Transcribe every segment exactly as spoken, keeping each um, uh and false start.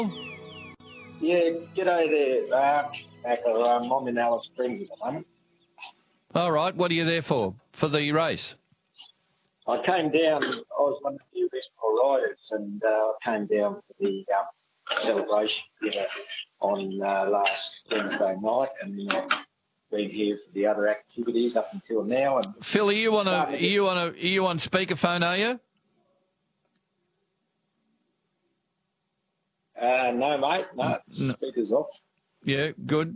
Yeah, g'day there, uh, Acker. Um, I'm in Alice Springs at the moment. All right, what are you there for? For the race? I came down, I was one of the original riders, and uh, I came down for the um, celebration dinner on uh, last Wednesday night, and uh, been here for the other activities up until now. And Phil, are you on a, starting are to get- you on a, are you on speakerphone? Are you? Uh, no, mate, no, No. speakers off. Yeah, good.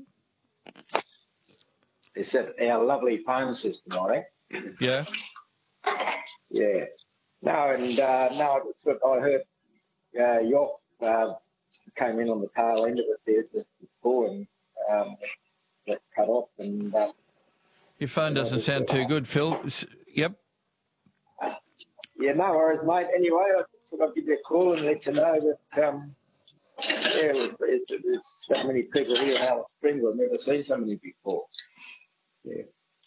It's just our lovely phone system, I think. Yeah. Yeah. No, and uh, no, it's what I heard uh, Yoff uh, came in on the tail end of it there just before and um, got cut off. And uh, Your phone doesn't sound too good, Phil. S- Yep. yeah, no worries, mate. Anyway, I thought I'd give you a call and let you know that, um, yeah, it's, it's, it's so many people here in Alice Springs. I've never seen so many before. Yeah.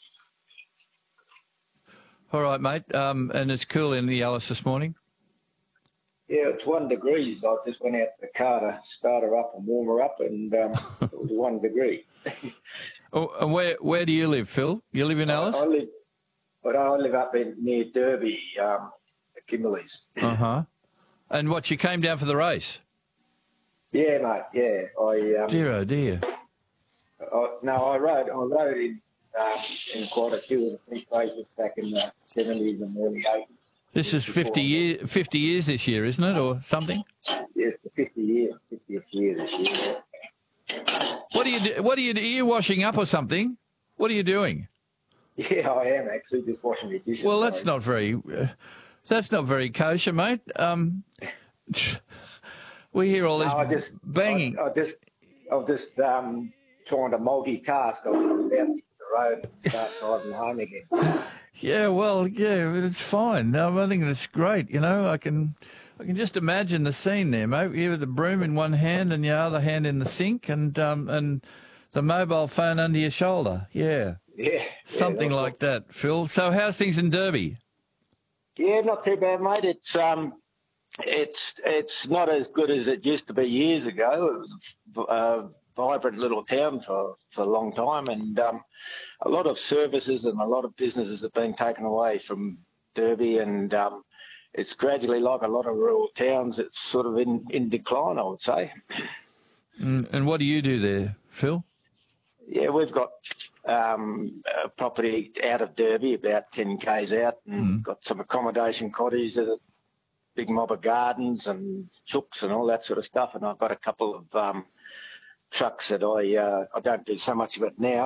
All right, mate. Um, and it's cool in the Alice this morning. Yeah, it's one degrees. I just went out to the car to start her up and warm her up, and um, it was one degree. Oh, and where where do you live, Phil? You live in Alice? I, I live, but I live up in near Derby, um, at Kimberley's. Uh huh. And what, you came down for the race? Yeah, mate. Yeah, I um, Dear oh dear. I, no, I rode. I rode in um, in quite a few of the big races back in the seventies and early eighties. This is fifty year, fifty years this year, isn't it, or something? Yeah, it's the fifty year, fiftieth year this year. What are you do- What are you? Are you washing up or something? What are you doing? Yeah, I am actually just washing the dishes. Well, that's mate. not very. Uh, that's not very kosher, mate. Um, we hear all this No, I just banging. I, I just I'm just um, trying to multitask. I was about to hit the road and start driving home again. Yeah, well, yeah, it's fine. No, I think that's great. You know, I can, I can just imagine the scene there, mate. You with the broom in one hand and your other hand in the sink, and um, and the mobile phone under your shoulder. Yeah, Yeah, something yeah, like that, Phil. So, how's things in Derby? Yeah, not too bad, mate. It's um, it's it's not as good as it used to be years ago. It was a vibrant little town for, for a long time, and um, a lot of services and a lot of businesses have been taken away from Derby, and um, it's gradually, like a lot of rural towns, it's sort of in, in decline, I would say. And, and what do you do there, Phil? Yeah, we've got um, a property out of Derby, about ten k's out, and Mm. got some accommodation cottages, a big mob of gardens and chooks and all that sort of stuff. And I've got a couple of um, trucks that I uh, I don't do so much of it now.